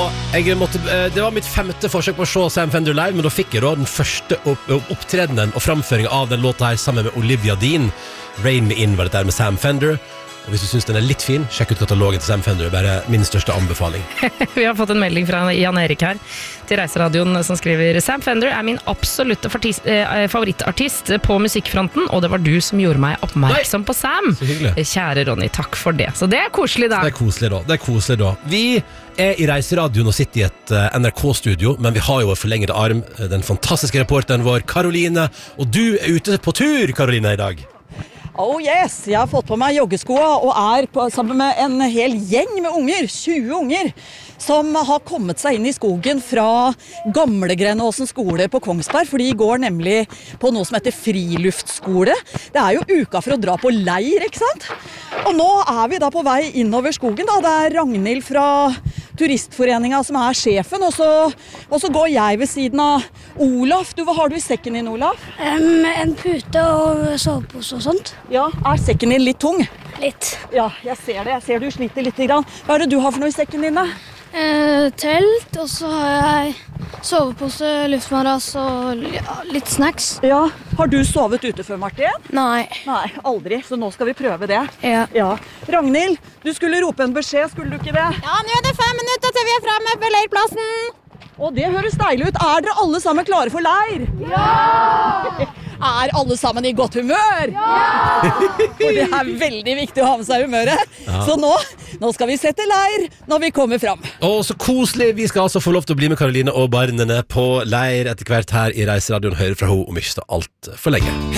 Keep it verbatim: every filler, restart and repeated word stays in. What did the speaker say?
jeg måtte, det var mitt femte forsøk på å se Sam Fender live, men da fikk jeg da den første opp, opptredenen og framføringen av den låta her sammen med Olivia Dean. Rain Me In var dette her med Sam Fender. Og hvis du synes den er litt fin, sjekk ut katalogen til Sam Fender. Det er bare min største anbefaling. Vi har fått en melding fra Jan Erik her til Reiseradioen som skriver: Sam Fender er min absolutte fartist, eh, favorittartist på musikkfronten, og det var du som gjorde meg oppmerksom Nei. På Sam. Så hyggelig. Kjære Ronny, takk for det. Så det er koselig da. Det er koselig da. Det er koselig da. Vi er i Reiseradioen og sitter i et uh, N R K-studio, men vi har jo vår forlengede arm, den fantastiske reporteren vår, Karoline, og du er ute på tur, Karoline, i dag. Oh yes, jeg har fått på meg joggeskoa og er på, sammen med en hel gjeng med unger, tjue unger, som har kommet seg inn i skogen fra Gamle Grenåsen skole på Kongsberg, for de går nemlig på noe som heter friluftskole. Det er jo uka for å dra på leir, ikke sant? Og nå er vi da på vei innover skogen da. Det er Ragnhild fra Turistforeningen som er sjefen, og så, og så går jeg ved siden av Olaf. Du, hva har du i sekken din, Olaf? Um, en pute og sovepose og sånt. Ja, er sekken din litt tung? Litt. Ja, jeg ser det. Jeg ser du sliter litt grann. Hva er det du har for noe i sekken din da? Uh, telt, og så har jeg sovepose, luftmadrass og ja, litt snacks. Ja, har du sovet ute før, Martin? Nei. Nei, aldri, så nå skal vi prøve det. Ja. Ja. Ragnhild, du skulle rope en beskjed, skulle du ikke det? Ja, nå er det fem minutter til vi er fremme på leirplassen. Og det høres deilig ut. Er dere alle sammen klare for leir? Ja! Er alle sammen i godt humør? Ja! Og det er veldig viktig å ha med seg humøret. Ja. Så nå, nå skal vi sette leir når vi kommer fram. Å, så koselig. Vi skal altså få lov til å bli med Karoline og barnene på leir etter hvert her i Reiseradioen. Hører fra henne om ikke så alt for lenge.